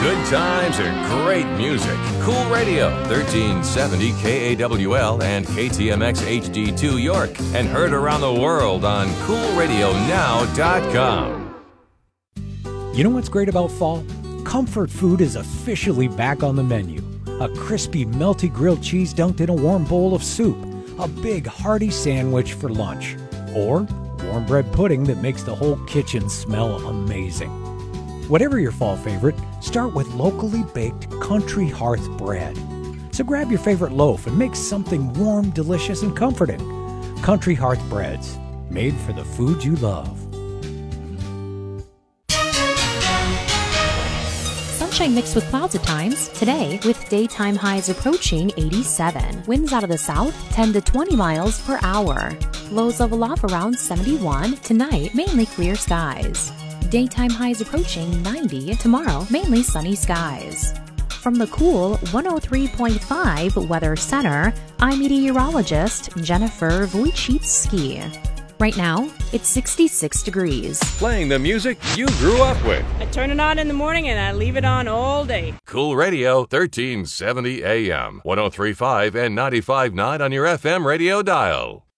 Good times and great music. Cool Radio, 1370 KAWL and KTMX HD2 York, and heard around the world on CoolRadioNow.com. You know what's great about fall? Comfort food is officially back on the menu. A crispy, melty grilled cheese dunked in a warm bowl of soup. A big, hearty sandwich for lunch. Or warm bread pudding that makes the whole kitchen smell amazing. Whatever your fall favorite, start with locally baked Country Hearth bread. So grab your favorite loaf and make something warm, delicious, and comforting. Country Hearth breads, made for the food you love. Sunshine mixed with clouds at times. Today, with daytime highs approaching 87. Winds out of the south, 10 to 20 miles per hour. Lows level off around 71. Tonight, mainly clear skies. Daytime highs approaching 90. Tomorrow, mainly sunny skies. From the Cool 103.5 Weather Center, I'm meteorologist Jennifer Wojcicki. Right now, it's 66 degrees. Playing the music you grew up with. I turn it on in the morning and I leave it on all day. Cool Radio, 1370 AM, 103.5 and 95.9 on your FM radio dial.